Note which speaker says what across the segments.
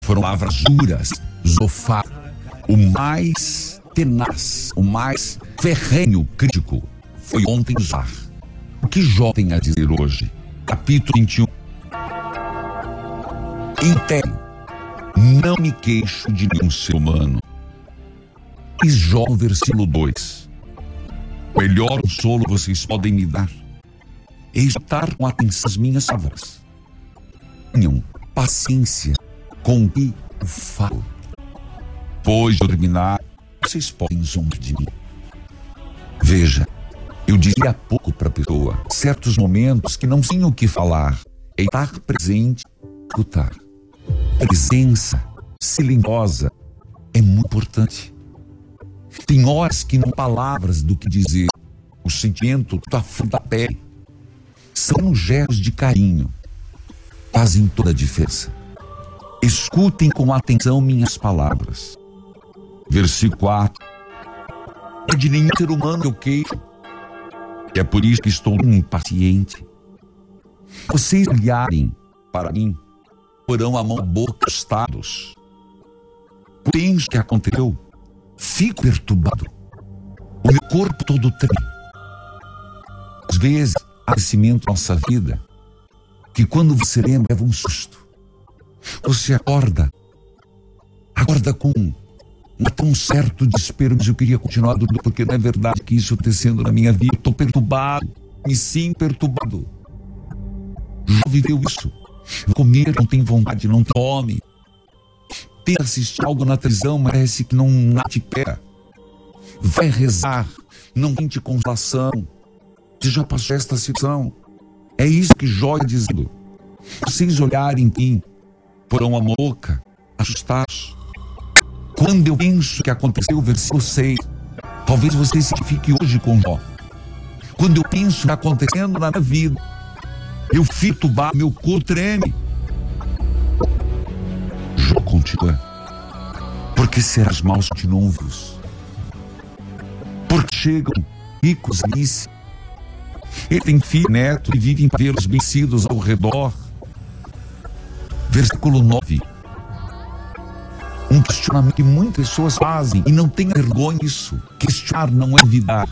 Speaker 1: Foram palavras duras. Zofar, o mais tenaz, o mais ferrenho crítico, foi ontem Zofar. O que Jó tem a dizer hoje? Capítulo 21. Intere, não me queixo de nenhum ser humano. E Jó, versículo 2. Melhor consolo vocês podem me dar é escutar com atenção as minhas palavras. Tenham paciência com o que eu falo. Depois de terminar, vocês podem zombar de mim. Veja, eu dizia há pouco para a pessoa, certos momentos que não tinham o que falar, é estar presente, escutar. Presença silenciosa é muito importante. Tem horas que não há palavras do que dizer. O sentimento está fora da pele. São gestos de carinho. Fazem toda a diferença. Escutem com atenção minhas palavras. Versículo 4. É de nenhum ser humano que eu queixo. É por isso que estou impaciente. Vocês olharem para mim, porão a mão na boca estados. Penso que aconteceu. Fico perturbado. O meu corpo todo treme. Às vezes, há crescimento na nossa vida que quando você lembra, leva um susto. Você acorda com um certo desespero, mas eu queria continuar dormindo, porque não é verdade que isso está acontecendo na minha vida. Estou perturbado, me sinto perturbado. Já viveu isso? Comer, não tem vontade, não come. Tenta assistir algo na televisão, mas parece que não te quer. Vai rezar, não sente consolação. Você já passou esta situação? É isso que Jó está dizendo. Vocês olharem em mim, porão a boca, assustados. Quando eu penso que aconteceu, versículo 6, talvez você se identifique hoje com Jó. Quando eu penso que está acontecendo na minha vida, eu fico perturbado, meu corpo treme. Jó continua. Porque serás maus continuam vos? Porque chegam ricos nisso. Ele tem filho, neto, e vivem pelos vencidos ao redor. Versículo 9. Um questionamento que muitas pessoas fazem e não tenham vergonha disso. Questionar não é duvidar.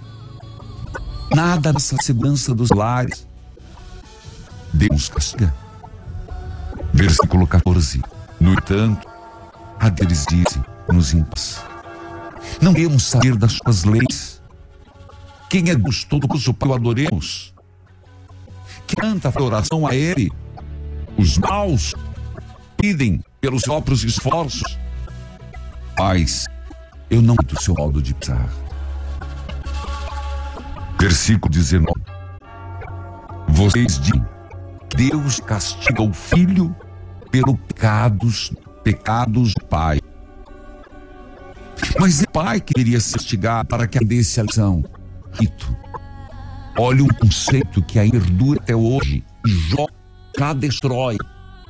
Speaker 1: Nada nessa segurança dos lares. Deus castiga. Versículo 14. No entanto, a deles dizem nos ímpios: não queremos saber das suas leis. Quem é Deus Todo-Poderoso para o adoremos? Que canta a oração a Ele. Os maus pedem pelos próprios esforços. Mas eu não do seu modo de pensar. Versículo 19. Vocês dizem: Deus castiga o filho pelos pecados do pai. Mas é o pai que deveria se castigar para que desse a lição. Rito. Olha um conceito que ainda perdura até hoje. E Jó já destrói.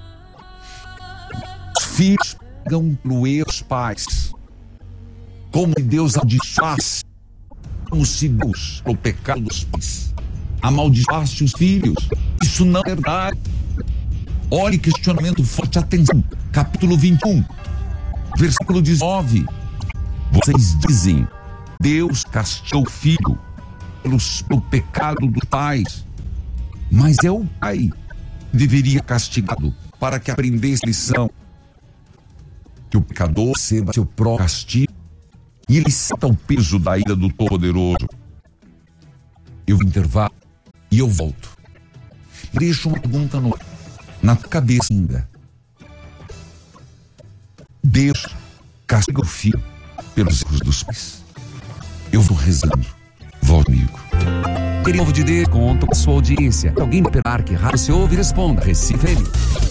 Speaker 1: Os filhos pegam pelo erro dos pais. Como Deus amaldiçoasse. Como se Deus, pelo pecado dos pais, amaldiçoasse os filhos. Isso não é verdade. Olhe, questionamento forte, atenção. Capítulo 21, versículo 19. Vocês dizem: Deus castigou o filho pelo pecado dos pais. Mas é o pai que deveria castigá-lo para que aprendesse lição. Que o pecador receba seu próprio castigo e ele sinta o peso da ira do Todo-Poderoso. Eu vou intervalo e eu volto. Deixo uma pergunta na cabeça ainda. Deus castiga o filho pelos erros dos pais. Eu vou rezando. Volte comigo.
Speaker 2: Querido povo de Deus, conto com sua audiência. Alguém me perguntar que rádio você ouve, responda. Recife.